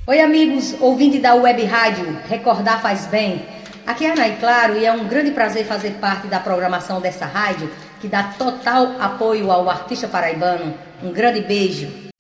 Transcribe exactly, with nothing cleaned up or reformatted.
Oi amigos, ouvinte da Web Rádio Recordar Faz Bem. Aqui é a Anaí Claro e é um grande prazer fazer parte da programação dessa rádio que dá total apoio ao artista paraibano. Um grande beijo.